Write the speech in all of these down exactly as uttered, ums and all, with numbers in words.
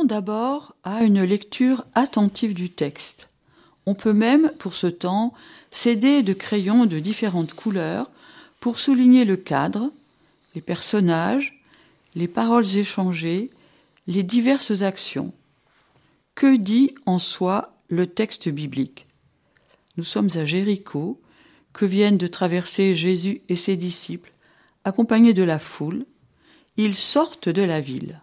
Procédons d'abord à une lecture attentive du texte. On peut même, pour ce temps, s'aider de crayons de différentes couleurs pour souligner le cadre, les personnages, les paroles échangées, les diverses actions. Que dit en soi le texte biblique ? Nous sommes à Jéricho, que viennent de traverser Jésus et ses disciples, accompagnés de la foule. Ils sortent de la ville.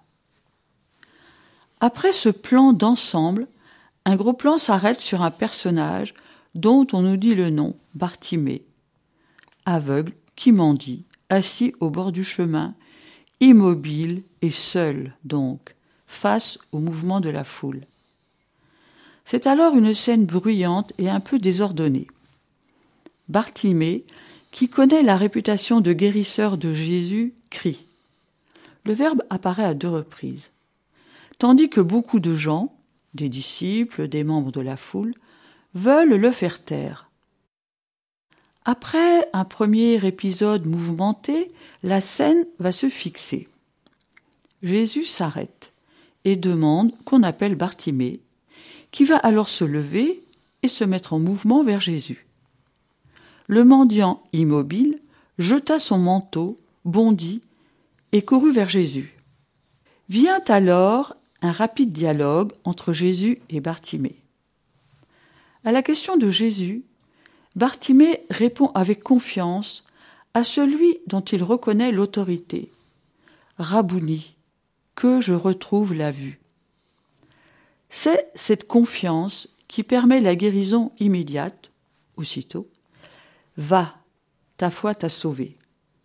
Après ce plan d'ensemble, un gros plan s'arrête sur un personnage dont on nous dit le nom, Bartimée, aveugle qui mendie, assis au bord du chemin, immobile et seul donc, face au mouvement de la foule. C'est alors une scène bruyante et un peu désordonnée. Bartimée, qui connaît la réputation de guérisseur de Jésus, crie. Le verbe apparaît à deux reprises. Tandis que beaucoup de gens, des disciples, des membres de la foule, veulent le faire taire. Après un premier épisode mouvementé, la scène va se fixer. Jésus s'arrête et demande qu'on appelle Bartimée, qui va alors se lever et se mettre en mouvement vers Jésus. Le mendiant immobile jeta son manteau, bondit et courut vers Jésus. Vient alors un rapide dialogue entre Jésus et Bartimée. À la question de Jésus, Bartimée répond avec confiance à celui dont il reconnaît l'autorité. « Rabouni, que je retrouve la vue ». C'est cette confiance qui permet la guérison immédiate, aussitôt. « Va, ta foi t'a sauvé ».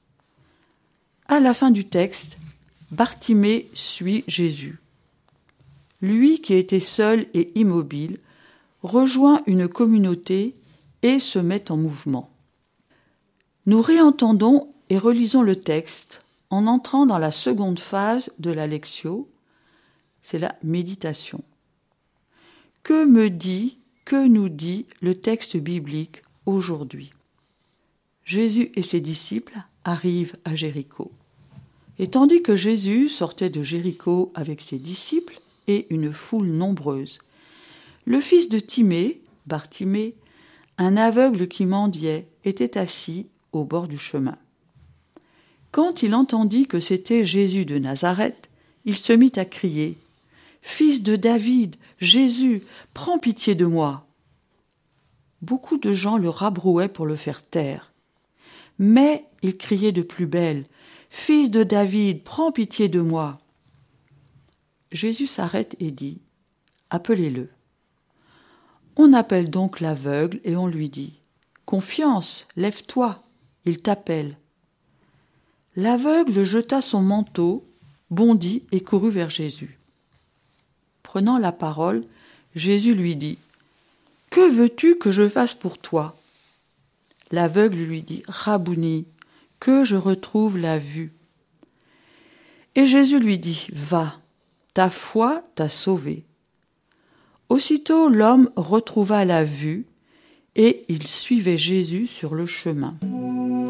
À la fin du texte, Bartimée suit Jésus. Lui qui était seul et immobile rejoint une communauté et se met en mouvement. Nous réentendons et relisons le texte en entrant dans la seconde phase de la lectio, c'est la méditation. Que me dit, que nous dit le texte biblique aujourd'hui ? Jésus et ses disciples arrivent à Jéricho. Et tandis que Jésus sortait de Jéricho avec ses disciples et une foule nombreuse, le fils de Timée, Bartimée, un aveugle qui mendiait, était assis au bord du chemin. Quand il entendit que c'était Jésus de Nazareth, il se mit à crier « Fils de David, Jésus, prends pitié de moi !» Beaucoup de gens le rabrouaient pour le faire taire. Mais il criait de plus belle « Fils de David, prends pitié de moi !» Jésus s'arrête et dit « Appelez-le ». On appelle donc l'aveugle et on lui dit « Confiance, lève-toi, il t'appelle ». L'aveugle jeta son manteau, bondit et courut vers Jésus. Prenant la parole, Jésus lui dit « Que veux-tu que je fasse pour toi ?» L'aveugle lui dit « Rabouni, que je retrouve la vue. » Et Jésus lui dit « Va, ta foi t'a sauvé. » Aussitôt l'homme retrouva la vue et il suivait Jésus sur le chemin.